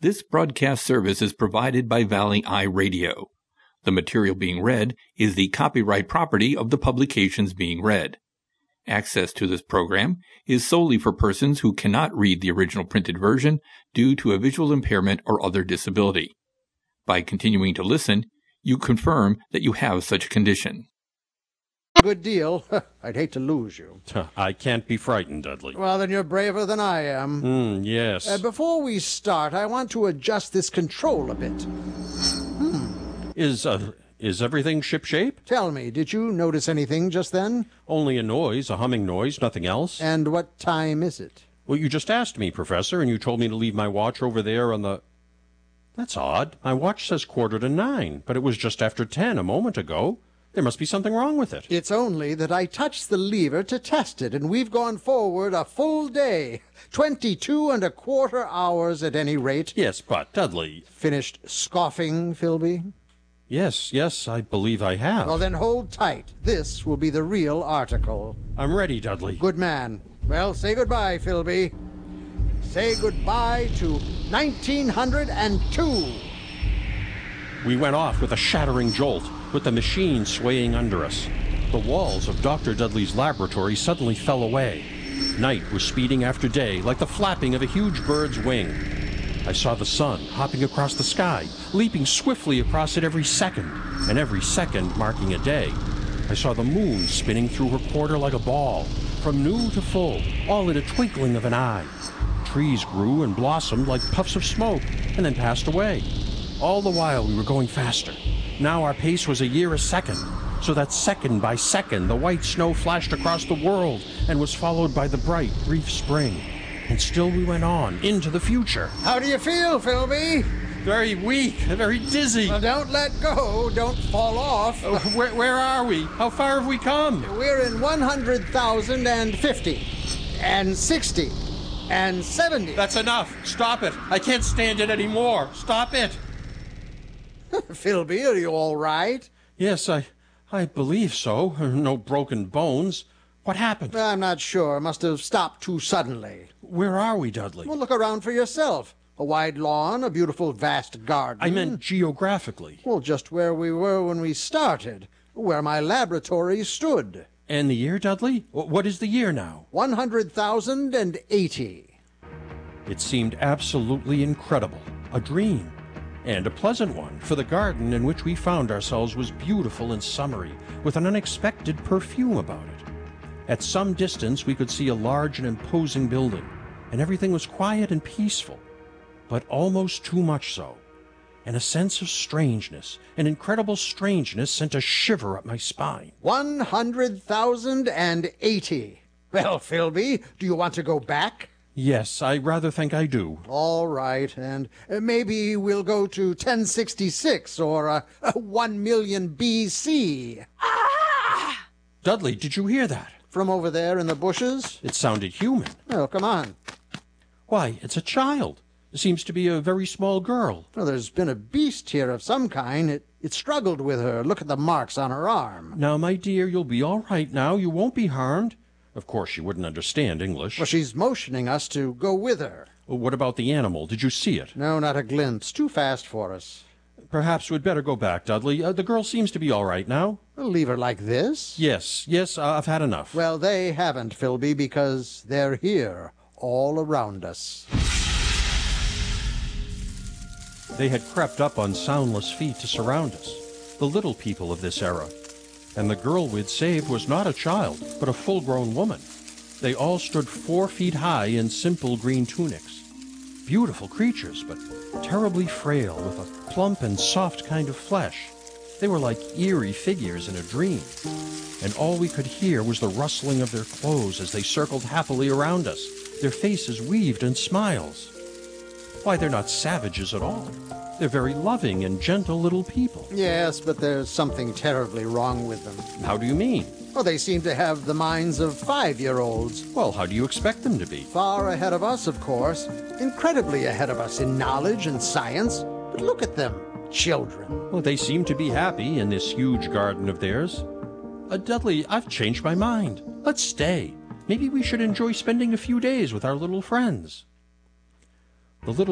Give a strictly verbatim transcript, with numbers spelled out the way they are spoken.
This broadcast service is provided by Valley Eye Radio. The material being read is the copyright property of the publications being read. Access to this program is solely for persons who cannot read the original printed version due to a visual impairment or other disability. By continuing to listen, you confirm that you have such a condition. Good deal. I'd hate to lose you. I can't be frightened, Dudley. Well, then you're braver than I am. Mm, yes. Uh, before we start, I want to adjust this control a bit. Hmm. Is, uh, is everything shipshape? Tell me, did you notice anything just then? Only a noise, a humming noise, nothing else. And what time is it? Well, you just asked me, Professor, and you told me to leave my watch over there on the... That's odd. My watch says quarter to nine, but it was just after ten a moment ago. There must be something wrong with it. It's only that I touched the lever to test it, and we've gone forward a full day. Twenty-two and a quarter hours at any rate. Yes, but, Dudley... Finished scoffing, Philby? Yes, yes, I believe I have. Well, then hold tight. This will be the real article. I'm ready, Dudley. Good man. Well, say goodbye, Philby. Say goodbye to nineteen hundred two. We went off with a shattering jolt, with the machine swaying under us. The walls of Doctor Dudley's laboratory suddenly fell away. Night was speeding after day like the flapping of a huge bird's wing. I saw the sun hopping across the sky, leaping swiftly across it every second, and every second marking a day. I saw the moon spinning through her quarter like a ball, from new to full, all in a twinkling of an eye. Trees grew and blossomed like puffs of smoke, and then passed away. All the while we were going faster. Now our pace was a year a second, so that second by second the white snow flashed across the world and was followed by the bright, brief spring. And still we went on, into the future. How do you feel, Philby? Very weak, very dizzy. Well, don't let go. Don't fall off. Uh, where, where are we? How far have we come? We're in one hundred thousand fifty, and sixty, and seventy. That's enough. Stop it. I can't stand it anymore. Stop it. Philby, are you all right? Yes, I, I believe so. No broken bones. What happened? I'm not sure. Must have stopped too suddenly. Where are we, Dudley? Well, look around for yourself. A wide lawn, a beautiful vast garden. I meant geographically. Well, just where we were when we started, where my laboratory stood. And the year, Dudley? What is the year now? one hundred thousand eighty. It seemed absolutely incredible. A dream. And a pleasant one, for the garden in which we found ourselves was beautiful and summery, with an unexpected perfume about it. At some distance we could see a large and imposing building, and everything was quiet and peaceful, but almost too much so. And a sense of strangeness, an incredible strangeness, sent a shiver up my spine. one hundred thousand eighty. Well, Philby, do you want to go back? Yes, I rather think I do. All right, and uh, maybe we'll go to ten sixty-six or uh, uh, one million B C. Ah! Dudley, did you hear that? From over there in the bushes? It sounded human. Oh, come on. Why, it's a child. It seems to be a very small girl. Well, there's been a beast here of some kind. It, it struggled with her. Look at the marks on her arm. Now, my dear, you'll be all right now. You won't be harmed. Of course, she wouldn't understand English. Well, she's motioning us to go with her. What about the animal? Did you see it? No, not a glimpse. Too fast for us. Perhaps we'd better go back, Dudley. Uh, the girl seems to be all right now. We'll leave her like this? Yes, yes, uh, I've had enough. Well, they haven't, Philby, because they're here, all around us. They had crept up on soundless feet to surround us, the little people of this era. And the girl we'd saved was not a child, but a full-grown woman. They all stood four feet high in simple green tunics. Beautiful creatures, but terribly frail, with a plump and soft kind of flesh. They were like eerie figures in a dream. And all we could hear was the rustling of their clothes as they circled happily around us, their faces weaved in smiles. Why, they're not savages at all. They're very loving and gentle little people. Yes, but there's something terribly wrong with them. How do you mean? Well, they seem to have the minds of five-year-olds. Well, how do you expect them to be? Far ahead of us, of course. Incredibly ahead of us in knowledge and science. But look at them, children. Well, they seem to be happy in this huge garden of theirs. Uh, Dudley, I've changed my mind. Let's stay. Maybe we should enjoy spending a few days with our little friends. The little